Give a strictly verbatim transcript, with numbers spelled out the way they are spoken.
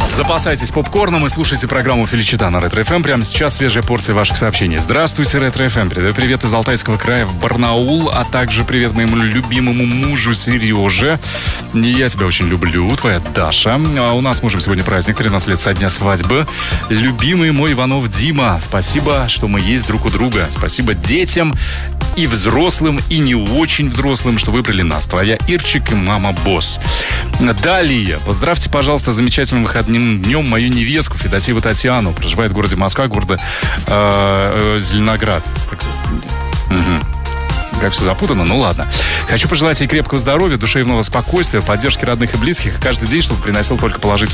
Запасайтесь попкорном и слушайте программу «Феличита» на Ретро эф эм. Прямо сейчас свежая порция ваших сообщений. Здравствуйте, Ретро эф эм. Передаю привет из Алтайского края в Барнаул, а также привет моему любимому мужу Сереже. Я тебя очень люблю, твоя Даша. А у нас с мужем сегодня праздник, тринадцать лет со дня свадьбы. Любимый мой Иванов Дима, спасибо, что мы есть друг у друга. Спасибо детям и взрослым, и не очень взрослым, что выбрали нас. Твоя Ирчик и мама Босс. Далее. Поздравьте, пожалуйста, замечательным выходным днем мою невестку Федосееву Татьяну. Проживает в городе Москва, города э, э, Зеленоград. Угу. Как все запутано, ну ладно. Хочу пожелать ей крепкого здоровья, душевного спокойствия, поддержки родных и близких. Каждый день, чтобы приносил только положительные